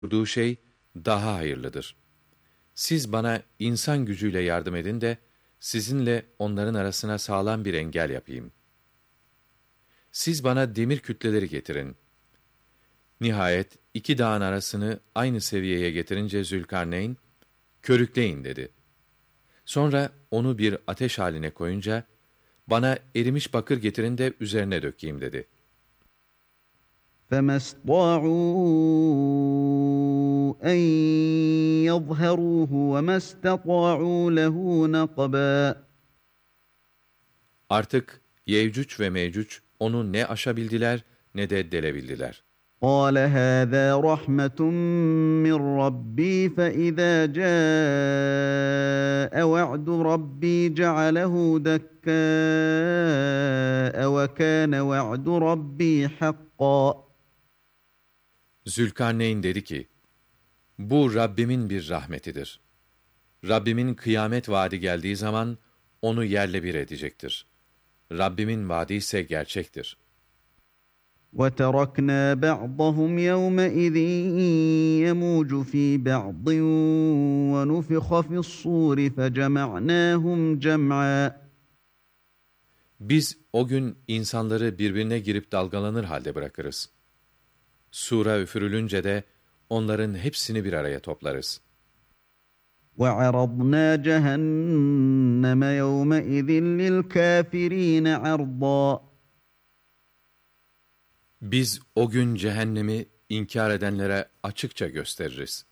buyurduğu şey daha hayırlıdır. Siz bana insan gücüyle yardım edin de sizinle onların arasına sağlam bir engel yapayım. Siz bana demir kütleleri getirin. Nihayet iki dağın arasını aynı seviyeye getirince Zülkarneyn, körükleyin dedi. Sonra onu bir ateş haline koyunca, bana erimiş bakır getirin de üzerine dökeyim dedi. فَمَا اسْطَاعُوا أَنْ يَظْهَرُوهُ وَمَا اسْتَطَاعُوا لَهُ نَقْبًا. Artık Yevcüc ve Mevcüc onu ne aşabildiler ne de delebildiler. قَالَ هَذَا رَحْمَةٌ مِّن رَّبِّي فَإِذَا جَاءَ وَعْدُ رَبِّي جَعَلَهُ دَكَّاءَ وَكَانَ وَعْدُ رَبِّي حَقًّا. Zülkarneyn dedi ki, bu Rabbimin bir rahmetidir. Rabbimin kıyamet vaadi geldiği zaman onu yerle bir edecektir. Rabbimin vaadi ise gerçektir. وَتَرَكْنَا بَعْضَهُمْ يَوْمَئِذٍ يَمُوجُ فِي بَعْضٍ وَنُفِخَ فِي الصُّورِ فَجَمَعْنَاهُمْ جَمْعًا. Biz o gün insanları birbirine girip dalgalanır halde bırakırız. Sura üfürülünce de onların hepsini bir araya toplarız. وَعَرَضْنَا جَهَنَّمَ يَوْمَئِذٍ لِلْكَافِرِينَ عَرْضًا. Biz o gün cehennemi inkar edenlere açıkça gösteririz.